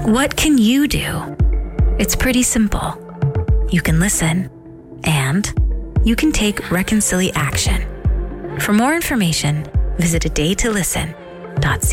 What can you do? It's pretty simple. You can listen, and you can take Reconcili action. For more information, visit adaytolisten.ca.